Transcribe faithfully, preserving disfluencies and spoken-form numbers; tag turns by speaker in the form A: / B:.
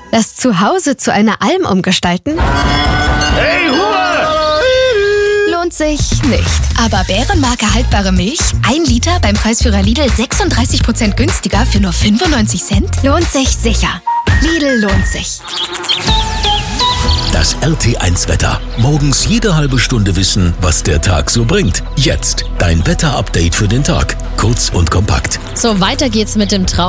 A: Das Zuhause zu einer Alm umgestalten?
B: Hey, Ruhe!
A: Lohnt sich nicht.
C: Aber Bärenmarke haltbare Milch, ein Liter beim Preisführer Lidl sechsunddreißig Prozent günstiger für nur fünfundneunzig Cent?
A: Lohnt sich sicher. Lidl lohnt sich.
D: Das R T eins Wetter. Morgens jede halbe Stunde wissen, was der Tag so bringt. Jetzt dein Wetter-Update für den Tag. Kurz und kompakt.
E: So, weiter geht's mit dem Traum.